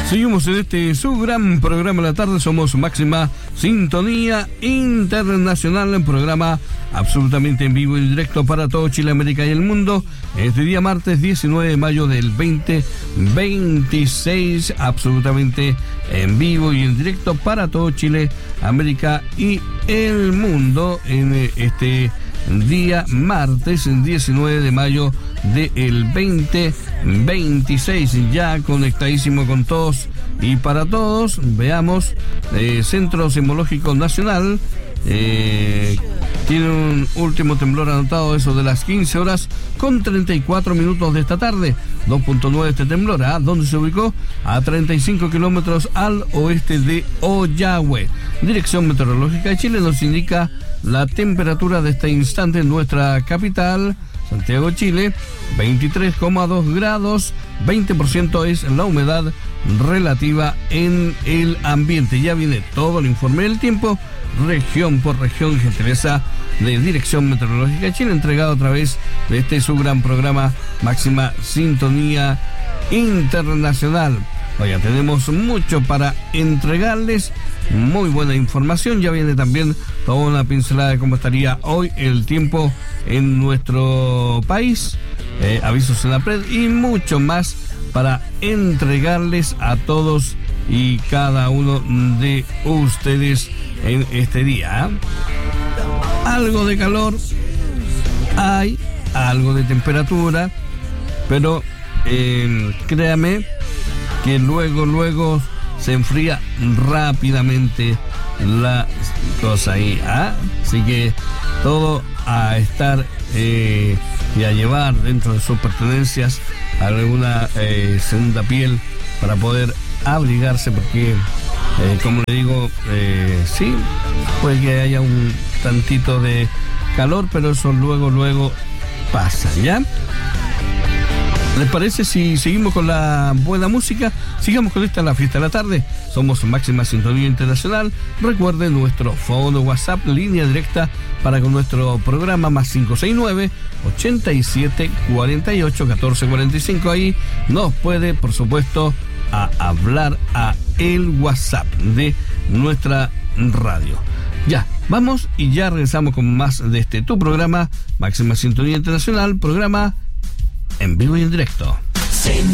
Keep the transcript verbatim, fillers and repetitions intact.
Seguimos en este su gran programa de la tarde. Somos Máxima Sintonía Internacional, un programa absolutamente en vivo y directo para todo Chile, América y el mundo. Este día martes diecinueve de mayo del veinte veintiséis, absolutamente en vivo y en directo para todo Chile, América y el mundo, en este día martes diecinueve de mayo del veinte veintiséis, ya conectadísimo con todos y para todos. Veamos, eh, Centro Sismológico Nacional eh, tiene un último temblor anotado eso de las quince horas con treinta y cuatro minutos de esta tarde, dos punto nueve este temblor, ¿ah? Donde se ubicó a treinta y cinco kilómetros al oeste de Ollagüe. Dirección Meteorológica de Chile nos indica la temperatura de este instante en nuestra capital, Santiago, Chile, veintitrés coma dos grados, veinte por ciento es la humedad relativa en el ambiente. Ya viene todo el informe del tiempo, región por región, gentileza de Dirección Meteorológica de Chile, entregado a través de este su gran programa Máxima Sintonía Internacional. Oiga, tenemos mucho para entregarles, muy buena información. Ya viene también toda una pincelada de cómo estaría hoy el tiempo en nuestro país, eh, avisos en la red y mucho más para entregarles a todos y cada uno de ustedes en este día. Algo de calor hay, algo de temperatura, pero eh, créame que luego, luego se enfría rápidamente la cosa ahí, ¿ah? Así que todo a estar eh, y a llevar dentro de sus pertenencias alguna eh, segunda piel para poder abrigarse, porque eh, como le digo, eh, sí, puede que haya un tantito de calor, pero eso luego, luego pasa, ¿ya? ¿Les parece si seguimos con la buena música? Sigamos con esta, la fiesta de la tarde. Somos Máxima Sintonía Internacional. Recuerden nuestro fono WhatsApp, línea directa para con nuestro programa, más cinco seis nueve, ochenta y siete, cuarenta y ocho, catorce cuarenta y cinco. Ahí nos puede, por supuesto, a hablar a el WhatsApp de nuestra radio. Ya, vamos y ya regresamos con más de este tu programa, Máxima Sintonía Internacional, programa en vivo y en directo.